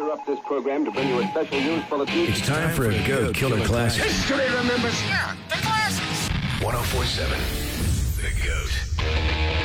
interrupt this program to bring you a special news bulletin. It's time for a Goat Killer Classic. History remembers. Yeah, the classics. 1047 The Goat.